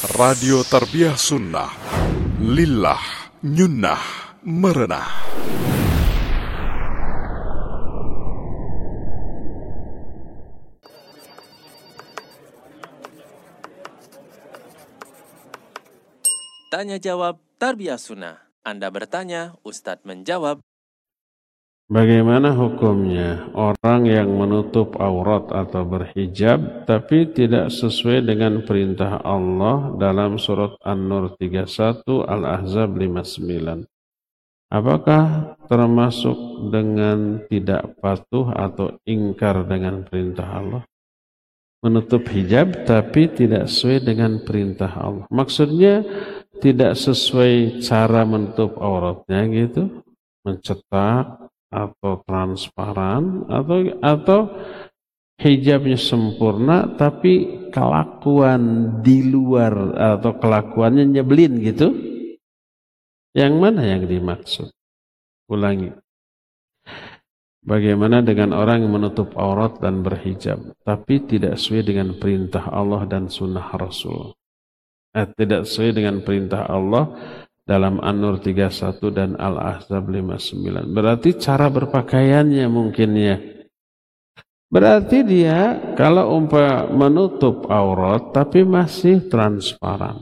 Radio Tarbiyah Sunnah, Lillah, Nyunnah, Merenah. Tanya jawab Tarbiyah Sunnah. Anda bertanya, Ustadz menjawab. Bagaimana hukumnya orang yang menutup aurat atau berhijab tapi tidak sesuai dengan perintah Allah dalam surat An-Nur 31, Al-Ahzab 59? Apakah termasuk dengan tidak patuh atau ingkar dengan perintah Allah? Menutup hijab tapi tidak sesuai dengan perintah Allah. Maksudnya tidak sesuai cara menutup auratnya gitu, mencetak atau transparan atau hijabnya sempurna tapi kelakuan di luar atau kelakuannya nyebelin gitu. Yang mana yang dimaksud? Ulangi. Bagaimana dengan orang yang menutup aurat dan berhijab tapi tidak sesuai dengan perintah Allah dan sunnah Rasul? Tidak sesuai dengan perintah Allah dalam An-Nur 31 dan Al-Ahzab 59. Berarti cara berpakaiannya mungkin ya. Berarti dia kalau menutup aurat tapi masih transparan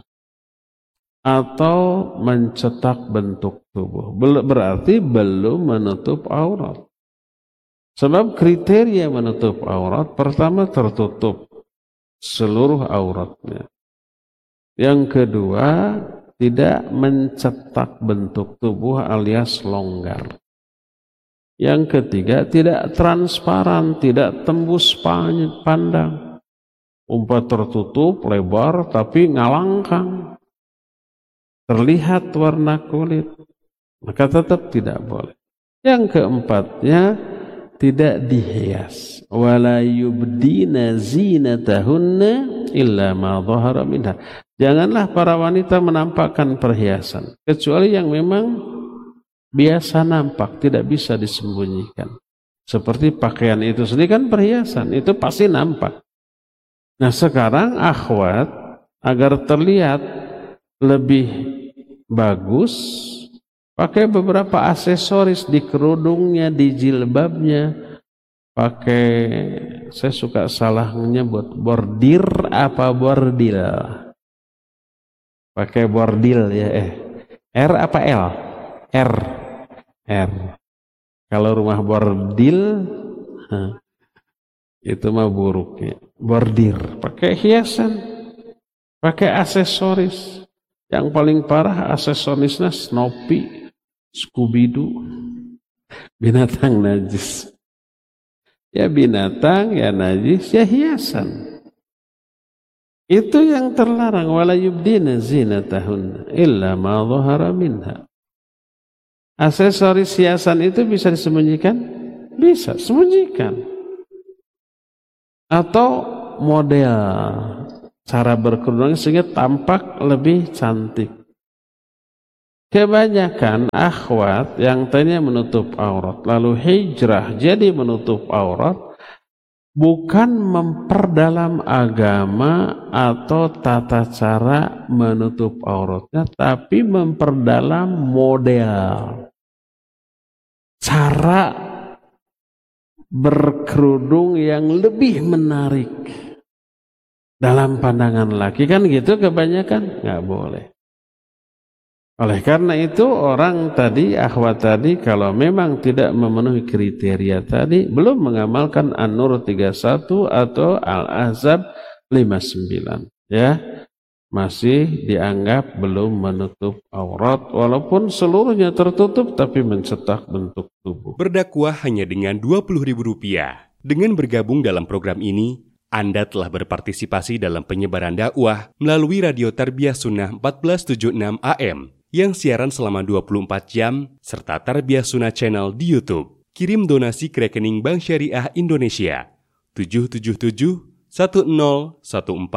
atau mencetak bentuk tubuh, berarti belum menutup aurat. Sebab kriteria menutup aurat pertama tertutup seluruh auratnya. Yang kedua, tidak mencetak bentuk tubuh alias longgar. Yang ketiga, tidak transparan, tidak tembus pandang. Tertutup lebar tapi ngalangkang. Terlihat warna kulit. Maka tetap tidak boleh. Yang keempatnya, tidak dihias. Wala yubdina zinatahunna illa ma dhahara minha. Janganlah para wanita menampakkan perhiasan kecuali yang memang biasa nampak, tidak bisa disembunyikan. Seperti pakaian itu sendiri kan perhiasan, itu pasti nampak. Nah sekarang akhwat agar terlihat lebih bagus, pakai beberapa aksesoris di kerudungnya, di jilbabnya. Pakai, saya suka salah menyebut bordir apa bordil. Pakai bordil ya, R apa L? R. Kalau rumah bordil, itu mah buruknya. Bordir, pakai hiasan, pakai aksesoris. Yang paling parah aksesorisnya Snoopy, Scooby-Doo, binatang najis. Ya binatang, ya najis, ya hiasan. Itu yang terlarang. Wala yubdina zinatahunna illa ma dhahara minha. Aksesoris hiasan itu bisa disembunyikan? Bisa, sembunyikan. Atau model cara berkerudung sehingga tampak lebih cantik. Kebanyakan akhwat yang tadinya menutup aurat lalu hijrah jadi menutup aurat, bukan memperdalam agama atau tata cara menutup auratnya, tapi memperdalam model cara berkerudung yang lebih menarik dalam pandangan laki, kan gitu kebanyakan. Nggak boleh. Oleh karena itu orang tadi, akhwat tadi, kalau memang tidak memenuhi kriteria tadi, belum mengamalkan An-Nur 31 atau Al-Ahzab 59, ya, masih dianggap belum menutup aurat, walaupun seluruhnya tertutup tapi mencetak bentuk tubuh. Berdakwah hanya dengan Rp20.000. Dengan bergabung dalam program ini, Anda telah berpartisipasi dalam penyebaran dakwah melalui Radio Tarbiyah Sunnah 1476 AM. Yang siaran selama 24 jam, serta Tarbiyah Sunnah Channel di YouTube. Kirim donasi ke rekening Bank Syariah Indonesia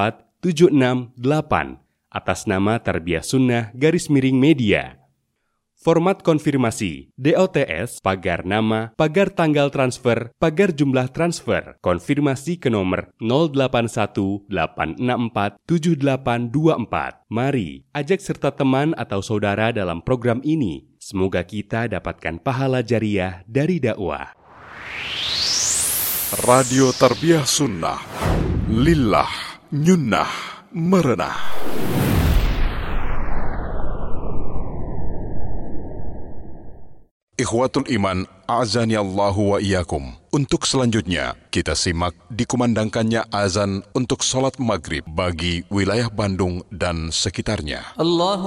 777-10147688 atas nama Tarbiyah Sunnah _Media. format konfirmasi, DOTS, pagar nama, pagar tanggal transfer, pagar jumlah transfer, konfirmasi ke nomor 0818647824. Mari ajak serta teman atau saudara dalam program ini. Semoga kita dapatkan pahala jariah dari dakwah. Radio Tarbiyah Sunnah, lillah, nyunnah, merenah. Ikhwatul Iman, a'azani Allahu wa iyyakum. Untuk selanjutnya, kita simak dikumandangkannya azan untuk sholat maghrib bagi wilayah Bandung dan sekitarnya. Allahu